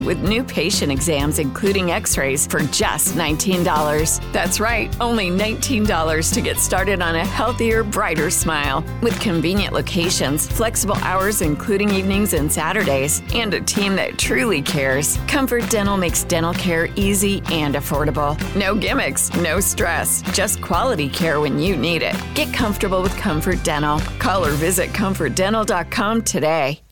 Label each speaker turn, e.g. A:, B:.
A: with new patient exams, including x-rays, for just $19. That's right, only $19 to get started on a healthier, brighter smile. With convenient locations, flexible hours, including evenings and Saturdays, and a team that truly cares, Comfort Dental makes dental care easy and affordable. No gimmicks, no stress, just quality care when you need it. Get comfortable with Comfort Dental. Call or visit ComfortDental.com today.